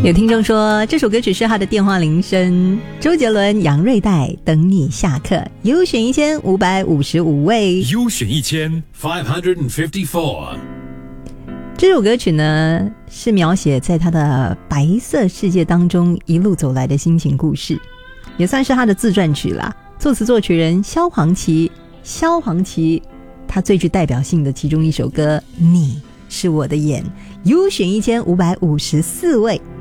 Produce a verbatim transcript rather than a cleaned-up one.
有听众说这首歌曲是他的电话铃声，周杰伦、杨瑞代等你下课，优选一千五百五十五位， 优选一千 five hundred fifty-four。 这首歌曲呢是描写在他的白色世界当中一路走来的心情故事，也算是他的自传曲啦。作词作曲人萧煌奇，萧煌奇他最具代表性的其中一首歌《你是我的眼》，优选一千五百五十四位。